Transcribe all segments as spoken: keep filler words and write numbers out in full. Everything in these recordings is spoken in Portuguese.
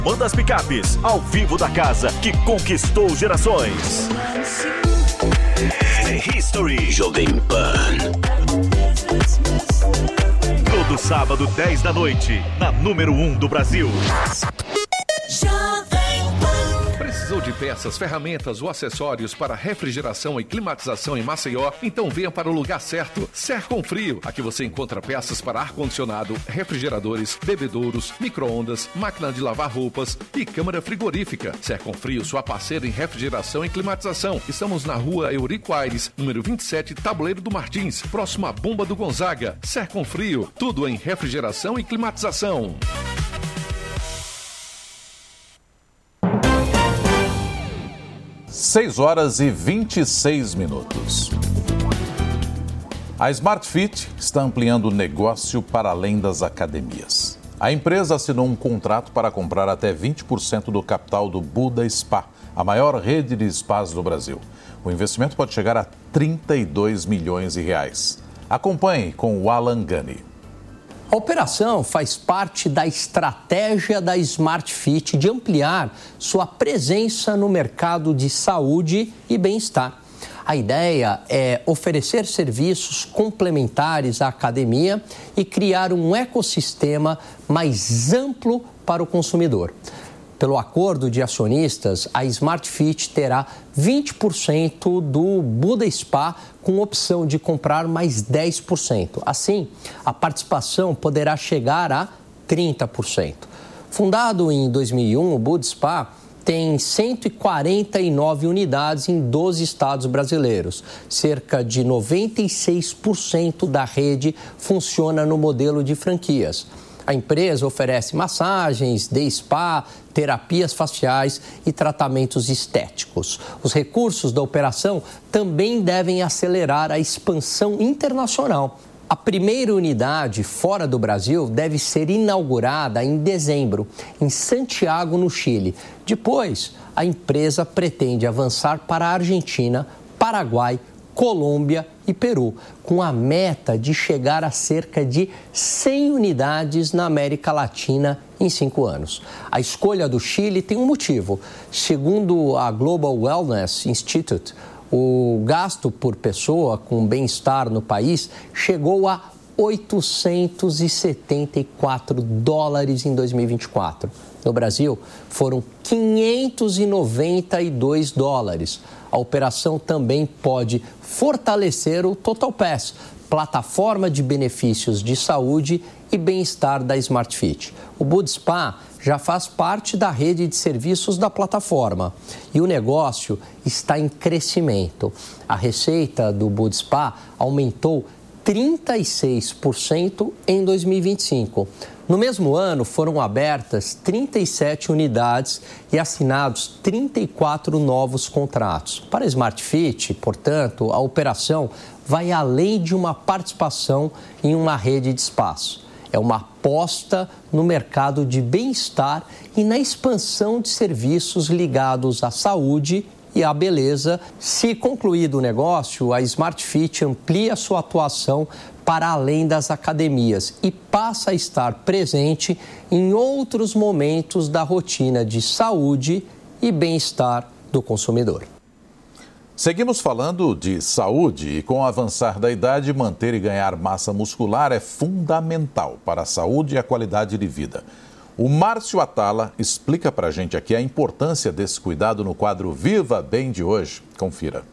Manda as picapes, ao vivo da casa que conquistou gerações. History Jovem Pan. Todo sábado, dez da noite, na número um do Brasil. Precisou de peças, ferramentas ou acessórios para refrigeração e climatização em Maceió? Então venha para o lugar certo, Serconfrio. Aqui você encontra peças para ar-condicionado, refrigeradores, bebedouros, micro-ondas, máquina de lavar roupas e câmara frigorífica. Serconfrio, sua parceira em refrigeração e climatização. Estamos na rua Eurico Aires, número vinte e sete, Tabuleiro do Martins, próximo à Bomba do Gonzaga. Serconfrio, tudo em refrigeração e climatização. seis horas e vinte e seis minutos. A Smart Fit está ampliando o negócio para além das academias. A empresa assinou um contrato para comprar até vinte por cento do capital do Buda Spa, a maior rede de spas do Brasil. O investimento pode chegar a trinta e dois milhões de reais. Acompanhe com o Alan Gani. A operação faz parte da estratégia da Smart Fit de ampliar sua presença no mercado de saúde e bem-estar. A ideia é oferecer serviços complementares à academia e criar um ecossistema mais amplo para o consumidor. Pelo acordo de acionistas, a Smart Fit terá vinte por cento do Buda Spa com opção de comprar mais dez por cento. Assim, a participação poderá chegar a trinta por cento. Fundado em dois mil e um, o Buda Spa tem cento e quarenta e nove unidades em doze estados brasileiros. Cerca de noventa e seis por cento da rede funciona no modelo de franquias. A empresa oferece massagens, day spa, terapias faciais e tratamentos estéticos. Os recursos da operação também devem acelerar a expansão internacional. A primeira unidade fora do Brasil deve ser inaugurada em dezembro, em Santiago, no Chile. Depois, a empresa pretende avançar para a Argentina, Paraguai, Colômbia e Peru, com a meta de chegar a cerca de cem unidades na América Latina em cinco anos. A escolha do Chile tem um motivo. Segundo a Global Wellness Institute, o gasto por pessoa com bem-estar no país chegou a oitocentos e setenta e quatro dólares em dois mil e vinte e quatro. No Brasil, foram quinhentos e noventa e dois dólares. A operação também pode fortalecer o Total Pass, plataforma de benefícios de saúde e bem-estar da Smart Fit. O Buda Spa já faz parte da rede de serviços da plataforma e o negócio está em crescimento. A receita do Buda Spa aumentou trinta e seis por cento em dois mil e vinte e cinco. No mesmo ano, foram abertas trinta e sete unidades e assinados trinta e quatro novos contratos. Para a Smart Fit, portanto, a operação vai além de uma participação em uma rede de espaço. É uma aposta no mercado de bem-estar e na expansão de serviços ligados à saúde e à beleza. Se concluído o negócio, a Smart Fit amplia sua atuação para além das academias e passa a estar presente em outros momentos da rotina de saúde e bem-estar do consumidor. Seguimos falando de saúde e, com o avançar da idade, manter e ganhar massa muscular é fundamental para a saúde e a qualidade de vida. O Márcio Atala explica para a gente aqui a importância desse cuidado no quadro Viva Bem de hoje. Confira.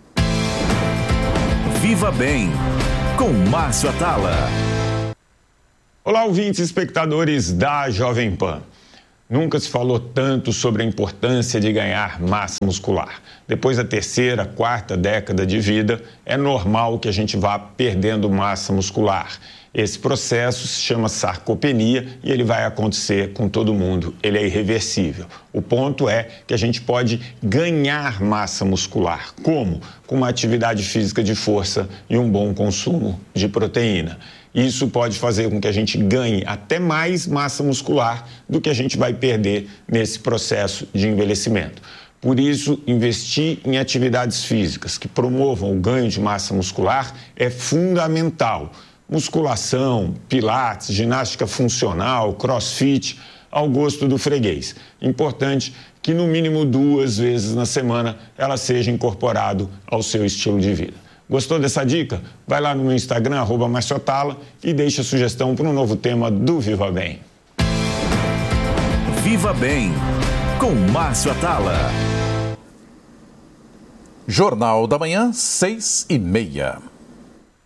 Viva Bem, com Márcio Atala. Olá, ouvintes e espectadores da Jovem Pan. Nunca se falou tanto sobre a importância de ganhar massa muscular. Depois da terceira, quarta década de vida, é normal que a gente vá perdendo massa muscular. Esse processo se chama sarcopenia e ele vai acontecer com todo mundo, ele é irreversível. O ponto é que a gente pode ganhar massa muscular. Como? Com uma atividade física de força e um bom consumo de proteína. Isso pode fazer com que a gente ganhe até mais massa muscular do que a gente vai perder nesse processo de envelhecimento. Por isso, investir em atividades físicas que promovam o ganho de massa muscular é fundamental. Musculação, pilates, ginástica funcional, crossfit ao gosto do freguês. Importante que no mínimo duas vezes na semana ela seja incorporado ao seu estilo de vida. Gostou dessa dica? Vai lá no meu Instagram, arroba Márcio Atala, e deixa a sugestão para um novo tema do Viva Bem. Viva Bem, com Márcio Atala. Jornal da Manhã, seis e meia.